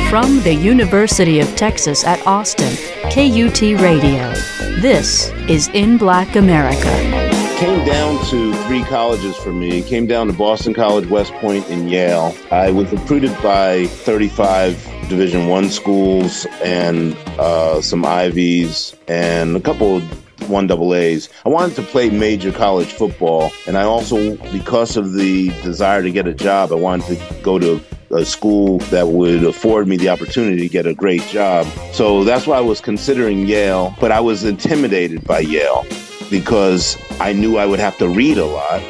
From the University of Texas at Austin, KUT Radio. This is In Black America. Came down to three colleges for me. Came down to Boston College, West Point, and Yale. I was recruited by 35 Division I schools and some Ivies and a couple of 1AAs. I wanted to play major college football, and I also, because of the desire to get a job, I wanted to go to a school that would afford me the opportunity to get a great job. So that's why I was considering Yale, but I was intimidated by Yale because I knew I would have to read a lot,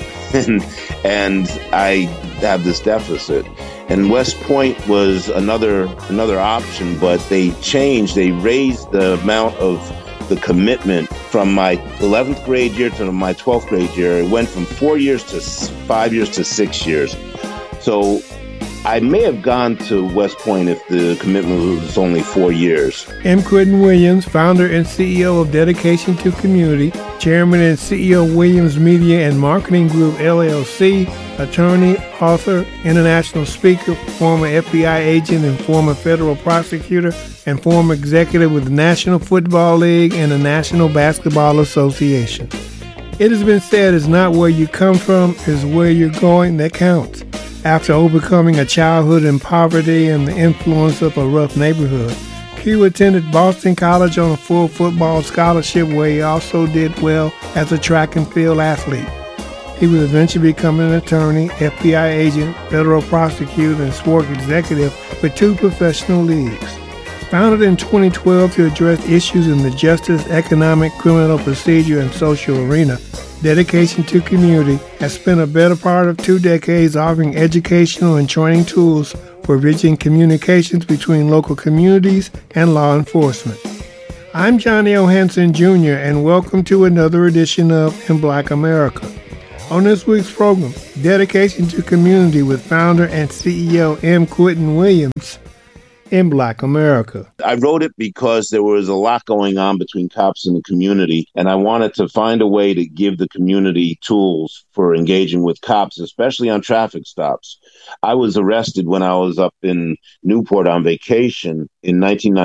and I have this deficit. And West Point was another option, but they raised the amount of the commitment from my 11th grade year to my 12th grade year. It went from 4 years to 5 years to 6 years. So I may have gone to West Point if the commitment was only 4 years. M. Quentin Williams, founder and CEO of Dedication to Community, chairman and CEO of Williams Media and Marketing Group, LLC, attorney, author, international speaker, former FBI agent and former federal prosecutor, and former executive with the National Football League and the National Basketball Association. It has been said it's not where you come from, it's where you're going that counts. After overcoming a childhood in poverty and the influence of a rough neighborhood, Q attended Boston College on a full football scholarship where he also did well as a track and field athlete. He would eventually become an attorney, FBI agent, federal prosecutor, and sport executive with 2 professional leagues. Founded in 2012 to address issues in the justice, economic, criminal procedure, and social arena, Dedication to Community has spent a better part of 2 decades offering educational and training tools for bridging communications between local communities and law enforcement. I'm Johnny O. Hanson Jr., and welcome to another edition of In Black America. On this week's program, Dedication to Community with founder and CEO M. Quentin Williams. In Black America. I wrote it because there was a lot going on between cops and the community, and I wanted to find a way to give the community tools for engaging with cops, especially on traffic stops. I was arrested when I was up in Newport on vacation in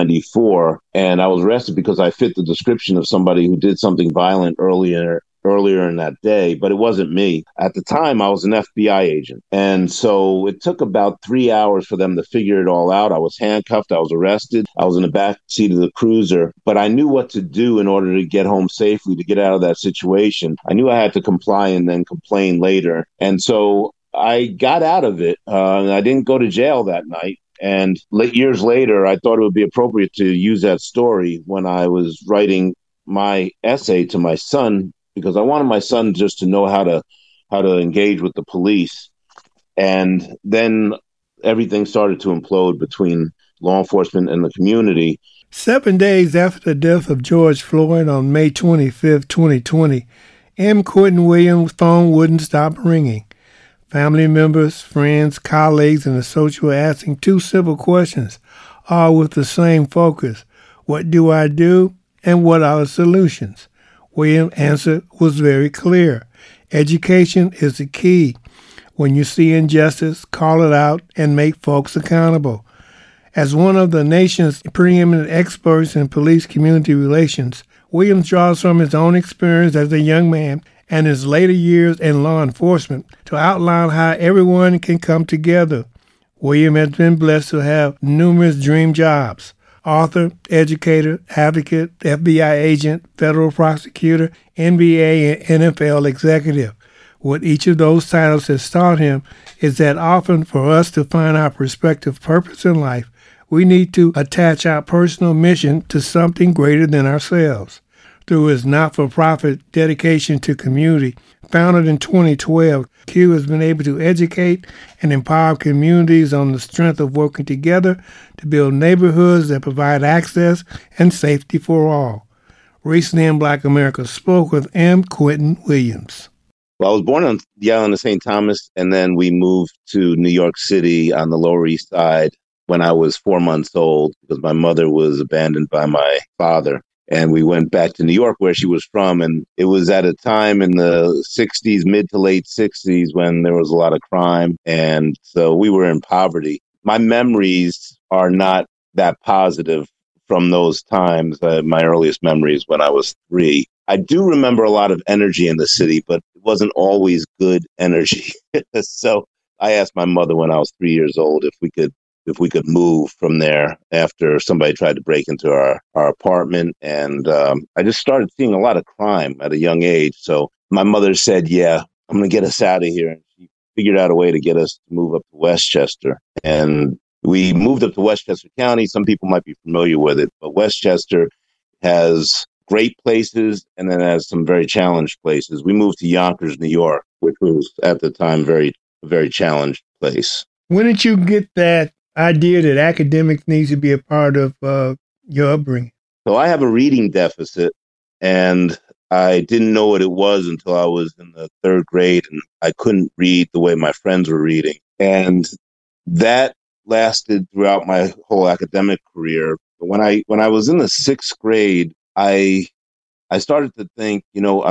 1994, and I was arrested because I fit the description of somebody who did something violent earlier in that day, but it wasn't me. At the time, I was an FBI agent. And so it took about 3 hours for them to figure it all out. I was handcuffed. I was arrested. I was in the back seat of the cruiser, but I knew what to do in order to get home safely, to get out of that situation. I knew I had to comply and then complain later. And so I got out of it. I didn't go to jail that night. And years later, I thought it would be appropriate to use that story when I was writing my essay to my son, because I wanted my son just to know how to engage with the police. And then everything started to implode between law enforcement and the community. 7 days after the death of George Floyd on May 25, 2020, M. Quentin Williams' phone wouldn't stop ringing. Family members, friends, colleagues, and associates were asking 2 simple questions, all with the same focus. What do I do? And what are the solutions? Williams' answer was very clear. Education is the key. When you see injustice, call it out and make folks accountable. As one of the nation's preeminent experts in police-community relations, Williams draws from his own experience as a young man and his later years in law enforcement to outline how everyone can come together. Williams has been blessed to have numerous dream jobs. Author, educator, advocate, FBI agent, federal prosecutor, NBA and NFL executive. What each of those titles has taught him is that often for us to find our prospective purpose in life, we need to attach our personal mission to something greater than ourselves. Through his not-for-profit Dedication to Community, founded in 2012, Q has been able to educate and empower communities on the strength of working together to build neighborhoods that provide access and safety for all. Recently in Black America spoke with M. Quentin Williams. Well, I was born on the island of St. Thomas, and then we moved to New York City on the Lower East Side when I was 4 months old because my mother was abandoned by my father. And we went back to New York, where she was from. And it was at a time in the 60s, mid to late 60s, when there was a lot of crime. And so we were in poverty. my memories are not that positive from those times. My earliest memories when I was 3. I do remember a lot of energy in the city, but it wasn't always good energy. So I asked my mother when I was 3 years old if we could move from there after somebody tried to break into our apartment. And I just started seeing a lot of crime at a young age. So my mother said, yeah, I'm going to get us out of here. And she figured out a way to get us to move up to Westchester. And we moved up to Westchester County. Some people might be familiar with it, but Westchester has great places and then has some very challenged places. We moved to Yonkers, New York, which was at the time very challenged place. When did you get that idea that academics needs to be a part of your upbringing? So I have a reading deficit, and I didn't know what it was until I was in the 3rd grade, and I couldn't read the way my friends were reading. And that lasted throughout my whole academic career. But when I was in the 6th grade, I started to think,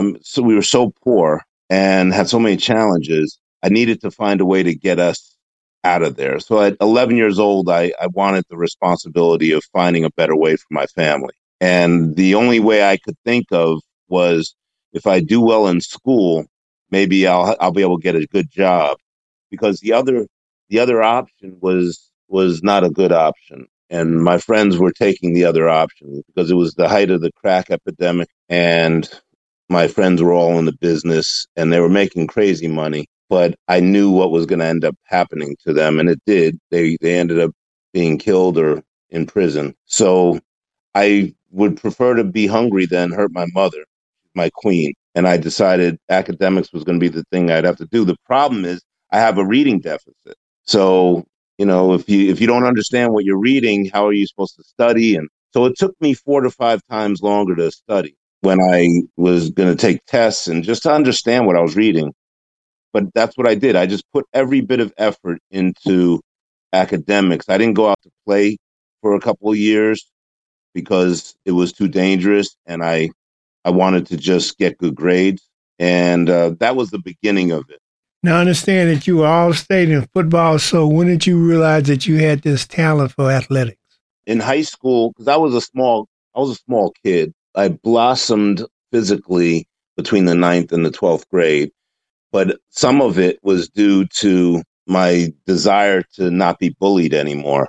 we were so poor and had so many challenges. I needed to find a way to get us out of there. So at 11 years old, I wanted the responsibility of finding a better way for my family. And the only way I could think of was, if I do well in school, maybe I'll be able to get a good job, because the other option was not a good option. And my friends were taking the other option because it was the height of the crack epidemic, and my friends were all in the business and they were making crazy money. But I knew what was going to end up happening to them, and it did. They ended up being killed or in prison. So I would prefer to be hungry than hurt my mother, my queen. And I decided academics was going to be the thing I'd have to do. The problem is I have a reading deficit. So, if you don't understand what you're reading, how are you supposed to study? And so it took me 4 to 5 times longer to study when I was going to take tests and just to understand what I was reading. But that's what I did. I just put every bit of effort into academics. I didn't go out to play for a couple of years because it was too dangerous, and I wanted to just get good grades. And that was the beginning of it. Now, I understand that you were all-state in football, so when did you realize that you had this talent for athletics? In high school, because I was a small kid, I blossomed physically between the 9th and the 12th grade. But some of it was due to my desire to not be bullied anymore.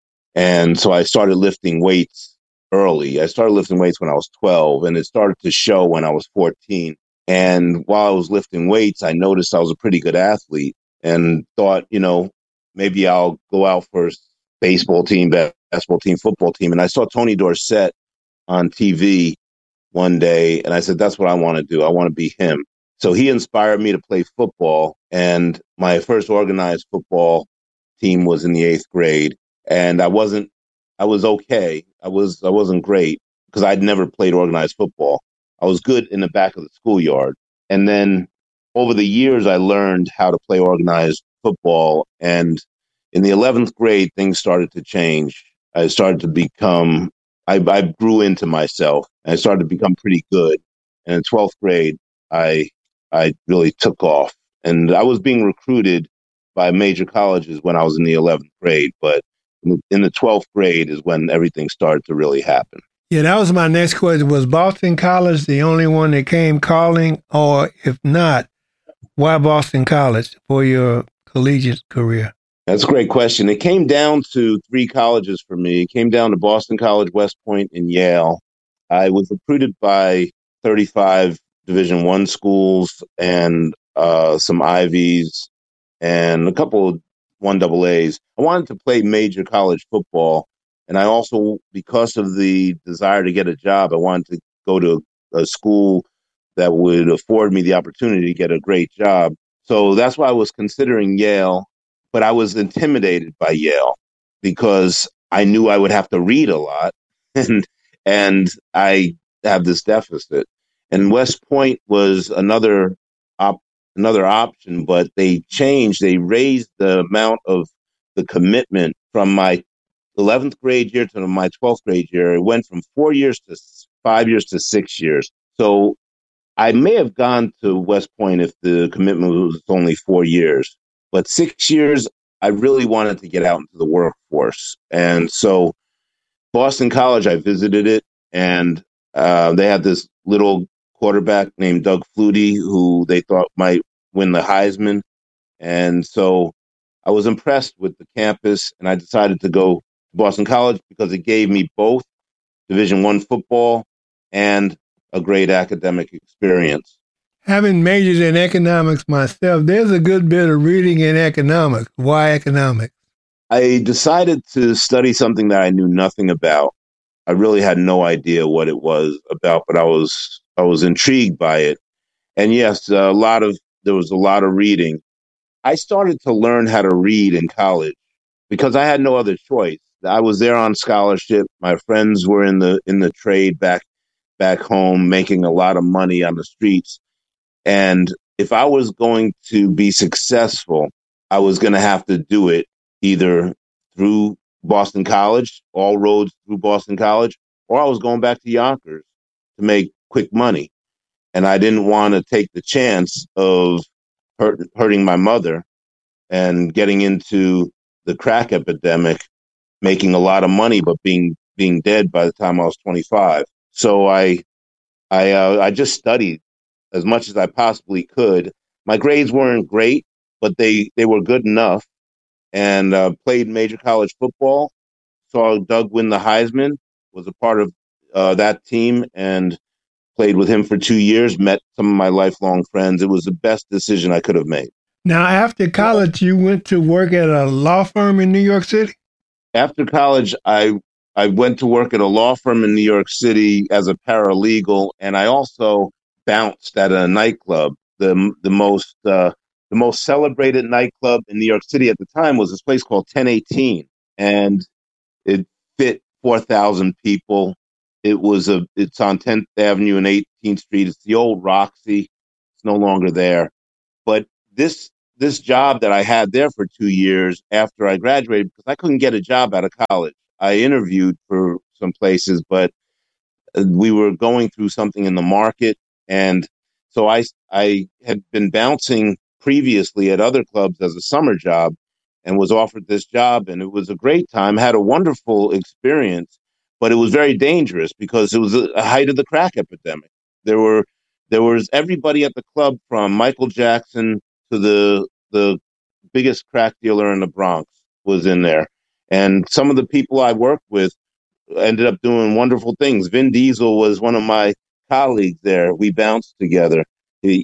And so I started lifting weights early. I started lifting weights when I was 12, and it started to show when I was 14. And while I was lifting weights, I noticed I was a pretty good athlete and thought, maybe I'll go out for a baseball team, basketball team, football team. And I saw Tony Dorsett on TV one day, and I said, that's what I want to do. I want to be him. So he inspired me to play football, and my first organized football team was in the 8th grade. And I was okay. I wasn't great because I'd never played organized football. I was good in the back of the schoolyard. And then over the years, I learned how to play organized football. And in the 11th grade, things started to change. I started to become, I grew into myself. And I started to become pretty good. And in 12th grade, I really took off. And I was being recruited by major colleges when I was in the 11th grade. But in the 12th grade is when everything started to really happen. Yeah, that was my next question. Was Boston College the only one that came calling? Or if not, why Boston College for your collegiate career? That's a great question. It came down to 3 colleges for me. It came down to Boston College, West Point, and Yale. I was recruited by 35 Division I schools and some Ivies and a couple of 1AAs. I wanted to play major college football. And I also, because of the desire to get a job, I wanted to go to a school that would afford me the opportunity to get a great job. So that's why I was considering Yale, but I was intimidated by Yale because I knew I would have to read a lot, and I have this deficit. And West Point was another option, but they raised the amount of the commitment from my 11th grade year to my 12th grade year. It went from 4 years to 5 years to 6 years. So I may have gone to West Point if the commitment was only 4 years, but 6 years, I really wanted to get out into the workforce. And so Boston College, I visited it, and they had this little quarterback named Doug Flutie who they thought might win the Heisman. And so I was impressed with the campus, and I decided to go to Boston College because it gave me both Division I football and a great academic experience. Having majored in economics myself, there's a good bit of reading in economics. Why economics? I decided to study something that I knew nothing about. I really had no idea what it was about, but I was intrigued by it. And yes, there was a lot of reading. I started to learn how to read in college because I had no other choice. I was there on scholarship. My friends were in the trade back home, making a lot of money on the streets. And if I was going to be successful, I was going to have to do it either through Boston College, all roads through Boston College, or I was going back to Yonkers to make quick money. And I didn't want to take the chance of hurting my mother and getting into the crack epidemic, making a lot of money, but being dead by the time I was 25. So I just studied as much as I possibly could. My grades weren't great, but they were good enough. And played major college football. Saw Doug win the Heisman. Was a part of that team and played with him for 2 years. Met some of my lifelong friends. It was the best decision I could have made. Now, after college, you went to work at a law firm in New York City? After college, I went to work at a law firm in New York City as a paralegal, and I also bounced at a nightclub. The most celebrated nightclub in New York City at the time was this place called 1018, and it fit 4,000 people. It's on 10th Avenue and 18th Street. It's the old Roxy. It's no longer there. But this job that I had there for 2 years after I graduated, because I couldn't get a job out of college. I interviewed for some places, but we were going through something in the market. And so I had been bouncing previously at other clubs as a summer job and was offered this job. And it was a great time, had a wonderful experience, but it was very dangerous because it was a height of the crack epidemic. There was everybody at the club from Michael Jackson to the biggest crack dealer in the Bronx was in there. And some of the people I worked with ended up doing wonderful things. Vin Diesel was one of my colleagues there. We bounced together. He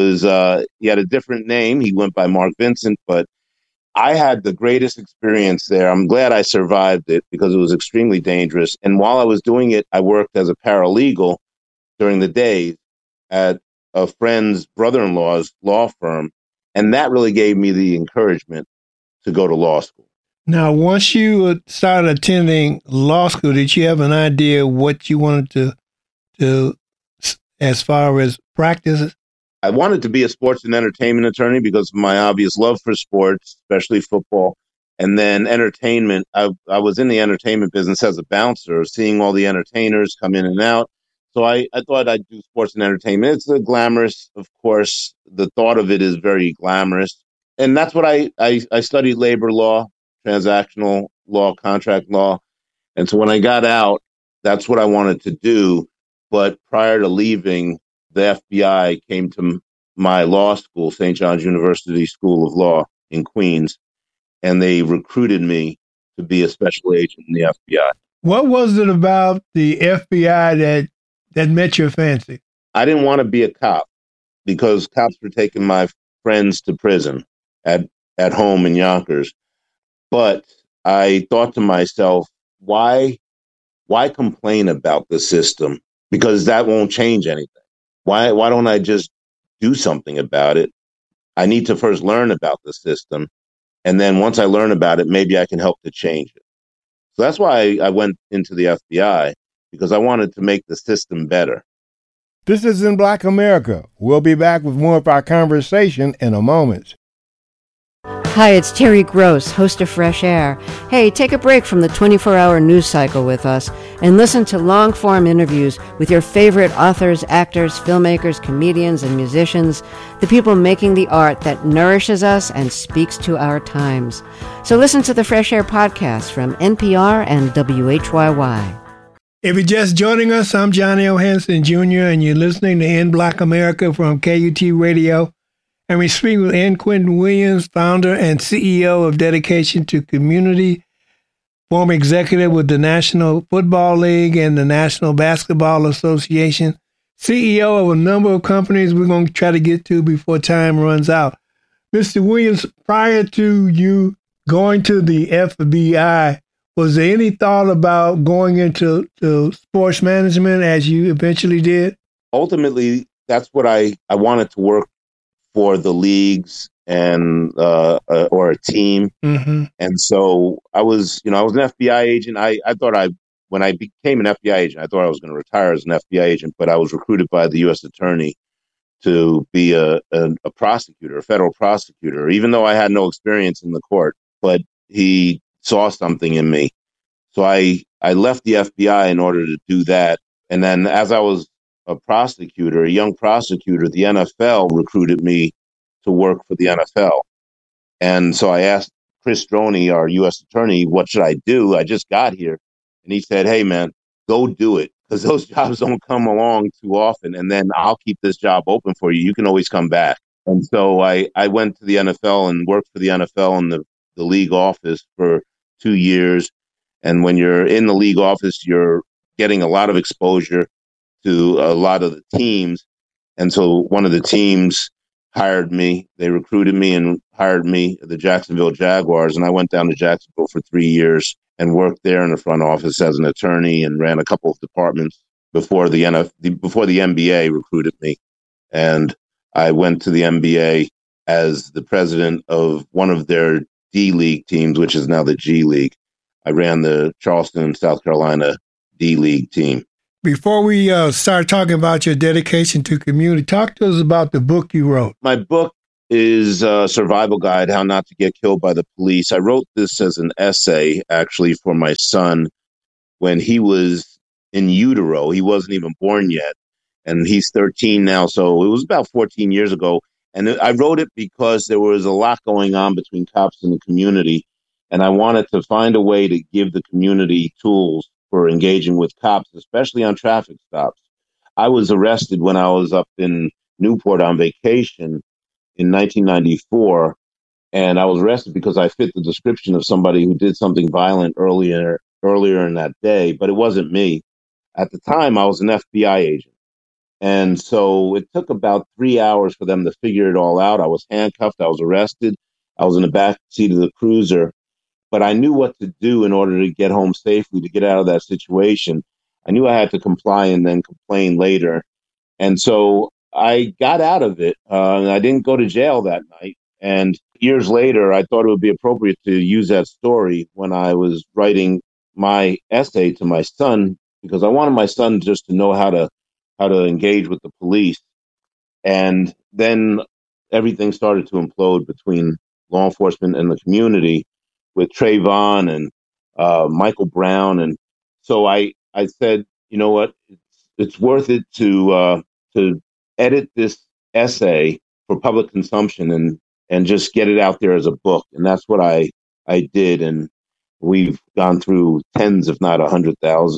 had a different name. He went by Mark Vincent, but I had the greatest experience there. I'm glad I survived it because it was extremely dangerous. And while I was doing it, I worked as a paralegal during the day at a friend's brother-in-law's law firm. And that really gave me the encouragement to go to law school. Now, once you started attending law school, did you have an idea what you wanted to do as far as practice? I wanted to be a sports and entertainment attorney because of my obvious love for sports, especially football. And then entertainment, I was in the entertainment business as a bouncer, seeing all the entertainers come in and out. So I thought I'd do sports and entertainment. It's glamorous, of course. The thought of it is very glamorous. And that's what I studied labor law, transactional law, contract law. And so when I got out, that's what I wanted to do. But prior to leaving, the FBI came to my law school, St. John's University School of Law in Queens, and they recruited me to be a special agent in the FBI. What was it about the FBI that met your fancy? I didn't want to be a cop because cops were taking my friends to prison at home in Yonkers. But I thought to myself, why complain about the system? Because that won't change anything. Why don't I just do something about it? I need to first learn about the system. And then once I learn about it, maybe I can help to change it. So that's why I went into the FBI, because I wanted to make the system better. This is In Black America. We'll be back with more of our conversation in a moment. Hi, it's Terry Gross, host of Fresh Air. Hey, take a break from the 24-hour news cycle with us and listen to long-form interviews with your favorite authors, actors, filmmakers, comedians, and musicians, the people making the art that nourishes us and speaks to our times. So listen to the Fresh Air podcast from NPR and WHYY. If you're just joining us, I'm Johnny O. Hanson Jr., and you're listening to In Black America from KUT Radio. And we speak with N. Quentin Williams, founder and CEO of Dedication to Community, former executive with the National Football League and the National Basketball Association, CEO of a number of companies we're going to try to get to before time runs out. Mr. Williams, prior to you going to the FBI, was there any thought about going into sports management as you eventually did? Ultimately, that's what I wanted to work for the leagues and or a team. Mm-hmm. And so I was an FBI agent. I thought when I became an FBI agent, I thought I was going to retire as an FBI agent, but I was recruited by the U.S. attorney to be a prosecutor, a federal prosecutor, even though I had no experience in the court, but he saw something in me. So I left the FBI in order to do that. And then as I was a young prosecutor, the NFL recruited me to work for the NFL. And so I asked Chris Droney, our U.S. attorney, what should I do? I just got here. And he said, hey, man, go do it, because those jobs don't come along too often. And then I'll keep this job open for you. You can always come back. And so I went to the NFL and worked for the NFL in the league office for 2 years. And when you're in the league office, you're getting a lot of exposure to a lot of the teams. And so one of the teams hired me. They recruited me and hired me, the Jacksonville Jaguars. And I went down to Jacksonville for 3 years and worked there in the front office as an attorney and ran a couple of departments before the NBA recruited me. And I went to the NBA as the president of one of their D League teams, which is now the G League. I ran the Charleston, South Carolina D League team. Before we start talking about your dedication to community, talk to us about the book you wrote. My book is a survival guide, How Not to Get Killed by the Police. I wrote this as an essay, actually, for my son when he was in utero. He wasn't even born yet, and he's 13 now, so it was about 14 years ago. And I wrote it because there was a lot going on between cops and the community, and I wanted to find a way to give the community tools for engaging with cops, especially on traffic stops. I was arrested when I was up in Newport on vacation in 1994, and I was arrested because I fit the description of somebody who did something violent earlier in that day, but it wasn't me. At the time, I was an FBI agent. And so it took about 3 hours for them to figure it all out. I was handcuffed. I was arrested. I was in the back seat of the cruiser. But I knew what to do in order to get home safely, to get out of that situation. I knew I had to comply and then complain later. And so I got out of it. And I didn't go to jail that night. And years later, I thought it would be appropriate to use that story when I was writing my essay to my son, because I wanted my son just to know how to engage with the police. And then everything started to implode between law enforcement and the community, with Trayvon and Michael Brown. And so I said, you know what, it's worth it to edit this essay for public consumption and just get it out there as a book. And that's what I did. And we've gone through tens of thousands,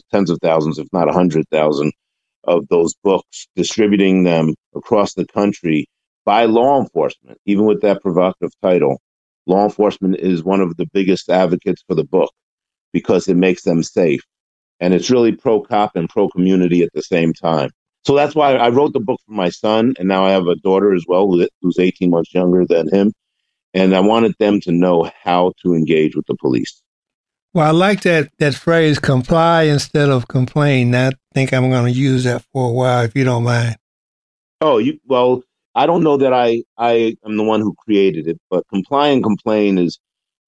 if not 100,000 of those books, distributing them across the country by law enforcement, even with that provocative title. Law enforcement is one of the biggest advocates for the book because it makes them safe. And it's really pro-cop and pro-community at the same time. So that's why I wrote the book for my son. And now I have a daughter as well who's 18 months younger than him. And I wanted them to know how to engage with the police. Well, I like that phrase, comply instead of complain. I think I'm going to use that for a while, if you don't mind. Well, I don't know that I am the one who created it, but comply and complain is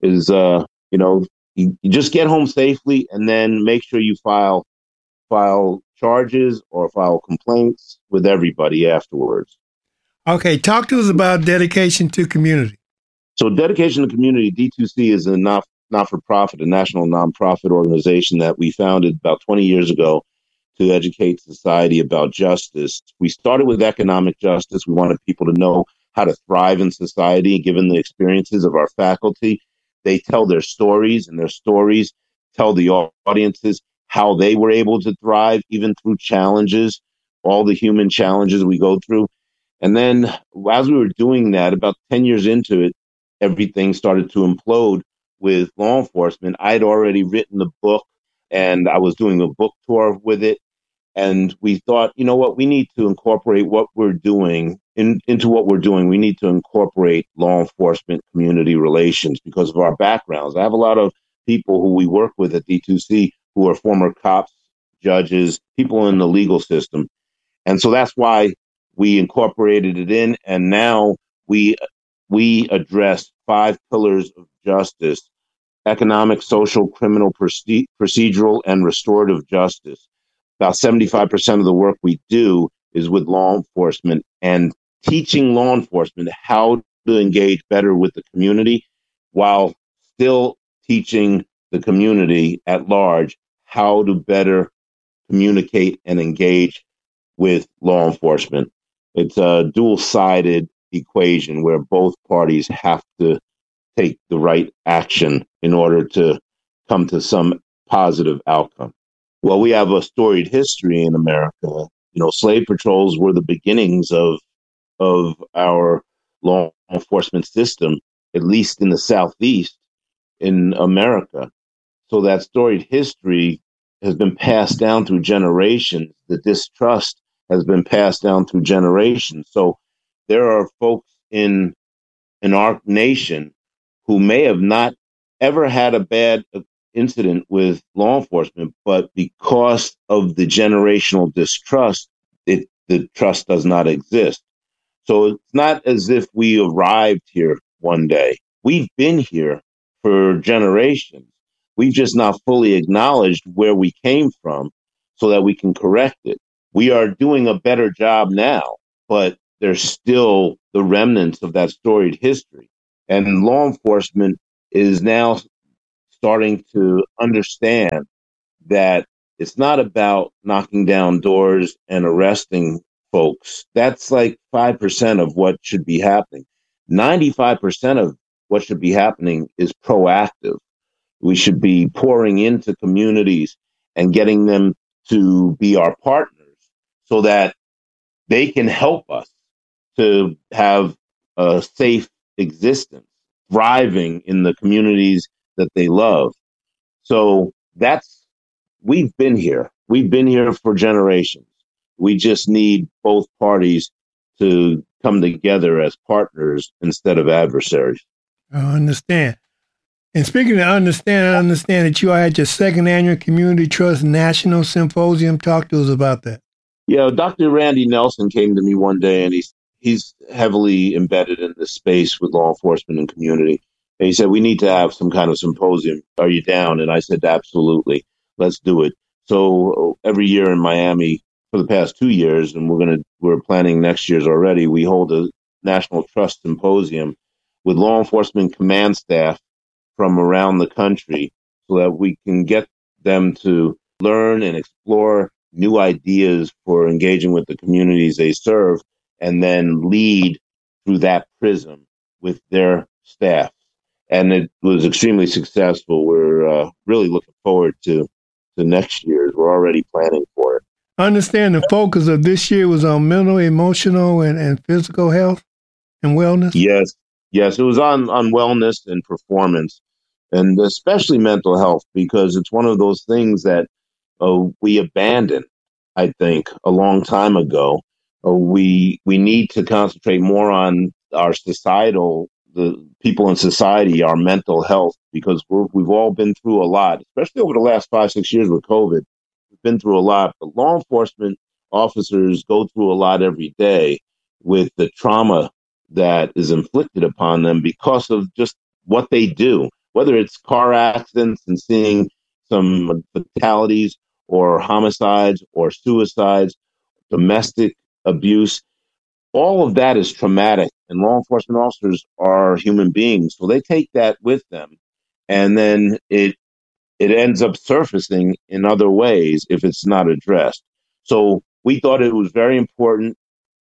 you just get home safely and then make sure you file charges or file complaints with everybody afterwards. Okay, talk to us about dedication to community. So Dedication to Community, D2C, is a not-for-profit, a national nonprofit organization that we founded about 20 years ago to educate society about justice. We started with economic justice. We wanted people to know how to thrive in society, given the experiences of our faculty. They tell their stories, and their stories tell the audiences how they were able to thrive, even through challenges, all the human challenges we go through. And then as we were doing that, about 10 years into it, everything started to implode with law enforcement. I'd already written the book, and I was doing a book tour with it. And we thought, you know what, we need to incorporate what we're doing into what we're doing. We need to incorporate law enforcement community relations because of our backgrounds. I have a lot of people who we work with at D2C who are former cops, judges, people in the legal system. And so that's why we incorporated it in. And now we address 5 pillars of justice: economic, social, criminal, procedural, and restorative justice. About 75% of the work we do is with law enforcement and teaching law enforcement how to engage better with the community while still teaching the community at large how to better communicate and engage with law enforcement. It's a dual-sided equation where both parties have to take the right action in order to come to some positive outcome. Well, we have a storied history in America. You know, slave patrols were the beginnings of our law enforcement system, at least in the Southeast in America. So that storied history has been passed down through generations. The distrust has been passed down through generations. So there are folks in our nation who may have not ever had a bad incident with law enforcement, but because of the generational distrust, the trust does not exist. So it's not as if we arrived here one day. We've been here for generations. We've just not fully acknowledged where we came from so that we can correct it. We are doing a better job now, but there's still the remnants of that storied history. And law enforcement is now starting to understand that it's not about knocking down doors and arresting folks. That's like 5% of what should be happening. 95% of what should be happening is proactive. We should be pouring into communities and getting them to be our partners so that they can help us to have a safe existence, thriving in the communities that they love. So we've been here. We've been here for generations. We just need both parties to come together as partners instead of adversaries. I understand. And speaking of understand, I understand that you had your 2nd annual Community Trust National Symposium. Talk to us about that. Yeah, Dr. Randy Nelson came to me one day, and he's heavily embedded in this space with law enforcement and community. And he said, we need to have some kind of symposium. Are you down? And I said, absolutely. Let's do it. So every year in Miami for the past 2 years, and we're planning next year's already, we hold a National Trust Symposium with law enforcement command staff from around the country so that we can get them to learn and explore new ideas for engaging with the communities they serve and then lead through that prism with their staff. And it was extremely successful. We're really looking forward to next year's. We're already planning for it. I understand the focus of this year was on mental, emotional, and physical health and wellness. Yes. It was on wellness and performance, and especially mental health, because it's one of those things that we abandoned, I think, a long time ago. We need to concentrate more on our the people in society, our mental health, because we've all been through a lot, especially over the last 5-6 years with COVID. We've been through a lot, but law enforcement officers go through a lot every day with the trauma that is inflicted upon them because of just what they do, whether it's car accidents and seeing some fatalities or homicides or suicides, domestic abuse. all of that is traumatic, and law enforcement officers are human beings. So they take that with them, and then it ends up surfacing in other ways if it's not addressed. So we thought it was very important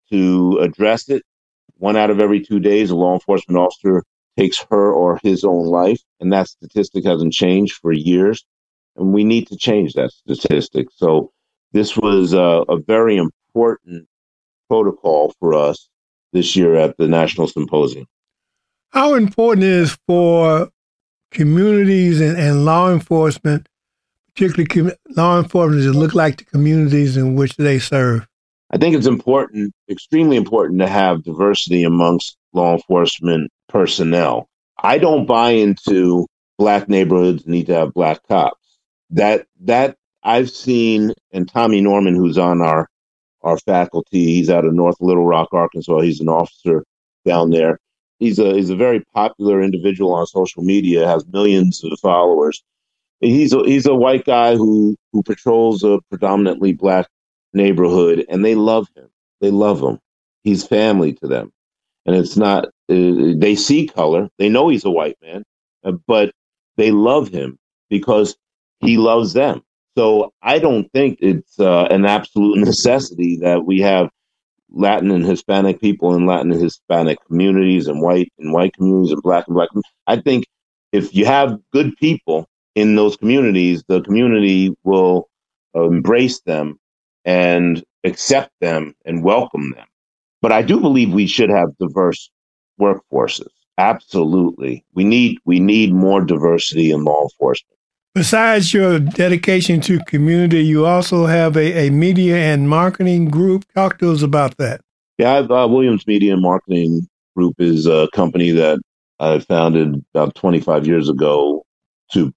to address it. 1 out of every 2 days, a law enforcement officer takes her or his own life, and that statistic hasn't changed for years. And we need to change that statistic. So this was a very important protocol for us this year at the National Symposium. How important it is for communities and law enforcement, particularly law enforcement, to look like the communities in which they serve? I think it's important, extremely important, to have diversity amongst law enforcement personnel. I don't buy into Black neighborhoods need to have Black cops. That I've seen, and Tommy Norman, who's on our faculty, he's out of North Little Rock, Arkansas. He's an officer down there. He's a very popular individual on social media, has millions of followers. He's a white guy who patrols a predominantly Black neighborhood, and they love him. They love him. He's family to them. And it's not, they see color. They know he's a white man, but they love him because he loves them. So I don't think it's an absolute necessity that we have Latin and Hispanic people in Latin and Hispanic communities and white communities and Black. I think if you have good people in those communities, the community will embrace them and accept them and welcome them. But I do believe we should have diverse workforces. Absolutely. We need more diversity in law enforcement. Besides your dedication to community, you also have a media and marketing group. Talk to us about that. Yeah, Williams Media and Marketing Group is a company that I founded about 25 years ago to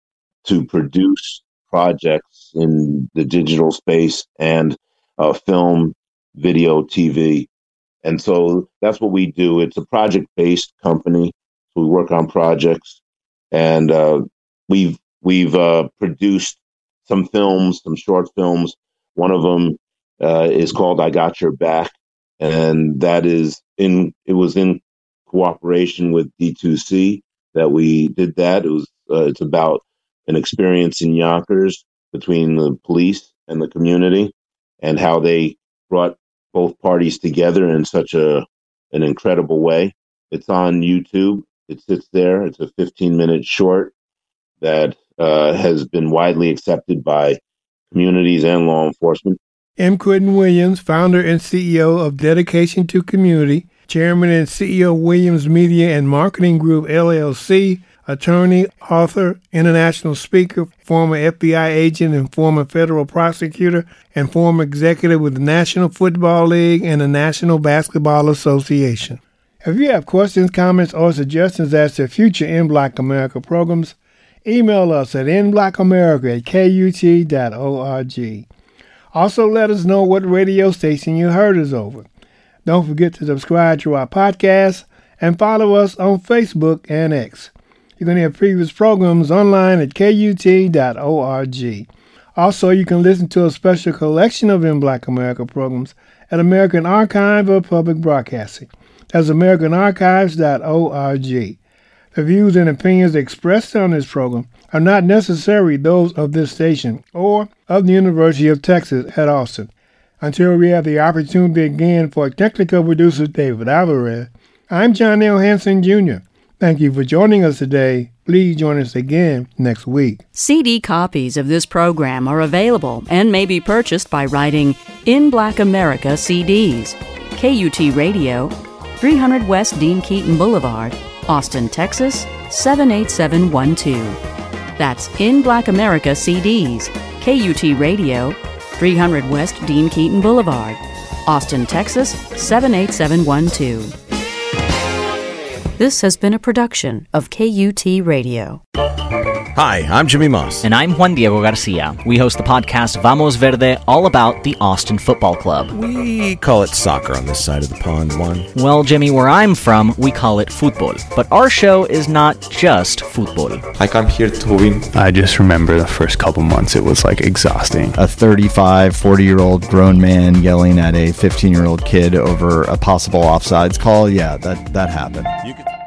produce projects in the digital space and film, video, TV. And so that's what we do. It's a project-based company. So we work on projects, and we've produced some films, some short films. One of them is called I Got Your Back, and it was in cooperation with D2C that we did that. It's about an experience in Yonkers between the police and the community, and how they brought both parties together in such an incredible way. It's on YouTube. It sits there. It's a 15-minute short that has been widely accepted by communities and law enforcement. M. Quentin Williams, founder and CEO of Dedication to Community, chairman and CEO of Williams Media and Marketing Group, LLC, attorney, author, international speaker, former FBI agent and former federal prosecutor, and former executive with the National Football League and the National Basketball Association. If you have questions, comments, or suggestions as to future In Black America programs, email us at inblackamerica@kut.org. Also, let us know what radio station you heard us over. Don't forget to subscribe to our podcast and follow us on Facebook and X. You can hear previous programs online at kut.org. Also, you can listen to a special collection of In Black America programs at American Archive of Public Broadcasting. That's americanarchives.org. The views and opinions expressed on this program are not necessarily those of this station or of the University of Texas at Austin. Until we have the opportunity again for technical producer David Alvarez, I'm John L. Hanson, Jr. Thank you for joining us today. Please join us again next week. CD copies of this program are available and may be purchased by writing In Black America CDs, KUT Radio, 300 West Dean Keaton Boulevard, Austin, Texas, 78712. That's In Black America CDs, KUT Radio, 300 West Dean Keaton Boulevard, Austin, Texas, 78712. This has been a production of KUT Radio. Hi, I'm Jimmy Moss. And I'm Juan Diego Garcia. We host the podcast Vamos Verde, all about the Austin Football Club. We call it soccer on this side of the pond, Juan. Well, Jimmy, where I'm from, we call it football. But our show is not just football. I come here to win. I just remember the first couple months, it was like exhausting. A 35, 40-year-old grown man yelling at a 15-year-old kid over a possible offsides call, yeah, that happened.